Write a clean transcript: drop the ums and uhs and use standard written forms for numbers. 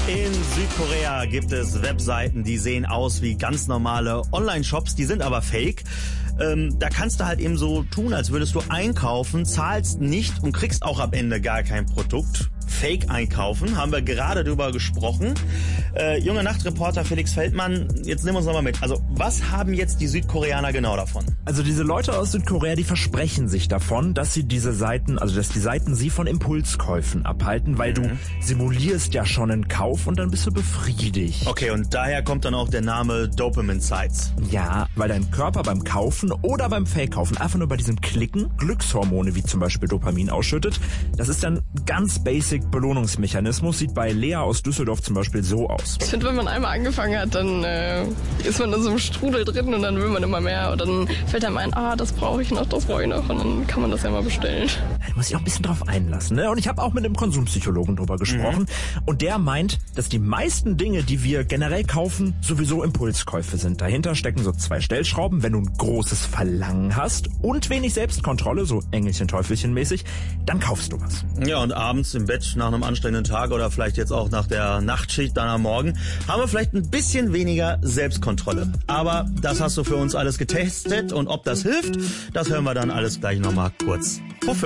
In Südkorea gibt es Webseiten, die sehen aus wie ganz normale Online-Shops, die sind aber fake. Da kannst du halt eben so tun, als würdest du einkaufen, zahlst nicht und kriegst auch am Ende gar kein Produkt. Fake einkaufen, haben wir gerade drüber gesprochen. Junger Nachtreporter Felix Feldmann, jetzt nimm uns nochmal mit. Also was haben jetzt die Südkoreaner genau davon? Also diese Leute aus Südkorea, die versprechen sich davon, dass sie diese Seiten, also dass die Seiten sie von Impulskäufen abhalten, weil du simulierst ja schon einen Kauf und dann bist du befriedigt. Okay, und daher kommt dann auch der Name Dopamine Sites. Ja, weil dein Körper beim Kaufen oder beim Fake-Kaufen einfach nur bei diesem Klicken Glückshormone wie zum Beispiel Dopamin ausschüttet. Das ist dann ganz basic Belohnungsmechanismus, sieht bei Lea aus Düsseldorf zum Beispiel so aus. Ich finde, wenn man einmal angefangen hat, dann ist man in so einem Strudel drin und dann will man immer mehr und dann fällt einem ein, das brauche ich noch, das brauche ich noch und dann kann man das ja mal bestellen. Da muss ich auch ein bisschen drauf einlassen, ne? Und ich habe auch mit einem Konsumpsychologen drüber gesprochen und der meint, dass die meisten Dinge, die wir generell kaufen, sowieso Impulskäufe sind. Dahinter stecken so 2 Stellschrauben. Wenn du ein großes Verlangen hast und wenig Selbstkontrolle, so Engelchen-Teufelchen-mäßig, dann kaufst du was. Ja, und abends im Bett nach einem anstrengenden Tag oder vielleicht jetzt auch nach der Nachtschicht dann am Morgen haben wir vielleicht ein bisschen weniger Selbstkontrolle. Aber das hast du für uns alles getestet und ob das hilft, das hören wir dann alles gleich nochmal kurz vor 5.